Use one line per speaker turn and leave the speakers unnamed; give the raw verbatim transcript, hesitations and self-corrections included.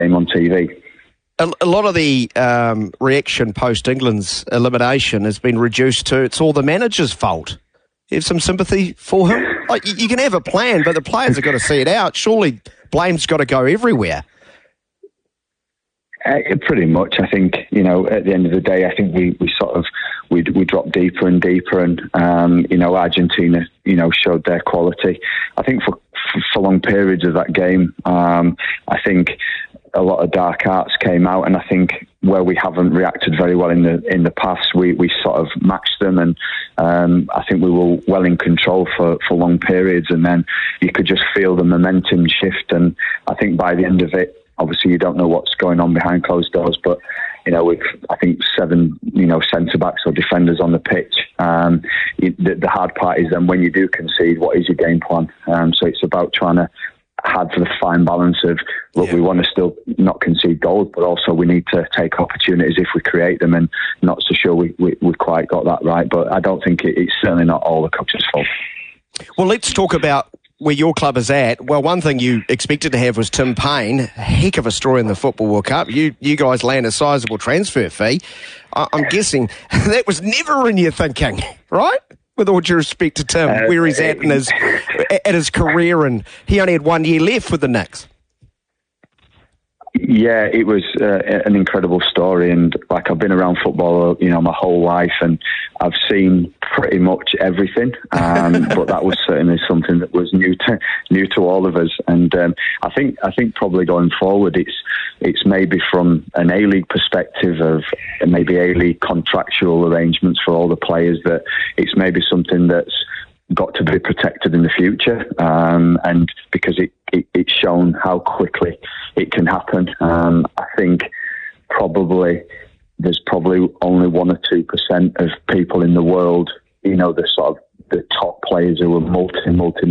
game on T V.
A, a lot of the um, reaction post England's elimination has been reduced to it's all the manager's fault. You have some sympathy for him? Like, you, you can have a plan, but the players have got to see it out. Surely blame's got to go everywhere.
Uh, pretty much, I think, you know, at the end of the day, I think we, we sort of, we we dropped deeper and deeper, and, um, you know, Argentina, you know, showed their quality. I think for, for long periods of that game, um, I think a lot of dark arts came out, and I think where we haven't reacted very well in the in the past, we, we sort of matched them, and um, I think we were well in control for, for long periods, and then you could just feel the momentum shift, and I think by the end of it, obviously you don't know what's going on behind closed doors, but you know, with I think seven, you know, centre backs or defenders on the pitch. Um, it, the, the hard part is then when you do concede, what is your game plan? Um, so it's about trying to have the fine balance of look, yeah. we want to still not concede goals, but also we need to take opportunities if we create them, and not so sure we we we've quite got that right. But I don't think it, it's certainly not all the coach's fault.
Well, let's talk about where your club is at. Well, one thing you expected to have was Tim Payne. Heck of a story in the Football World Cup. You you guys land a sizable transfer fee. I, I'm guessing that was never in your thinking, right? With all due respect to Tim, uh, where he's at in his at his career, and he only had one year left with the Knicks.
Yeah, it was uh, an incredible story, and like I've been around football, you know, my whole life, and I've seen pretty much everything. Um, but that was certainly something that was new to new to all of us, and um, I think I think probably going forward, it's it's maybe from an A-League perspective of maybe A-League contractual arrangements for all the players, that it's maybe something that's got to be protected in the future, um, and because it, it, it's shown how quickly it can happen. Um, I think probably there's probably only one or two percent of people in the world, you know, the sort of the top players who are multi multi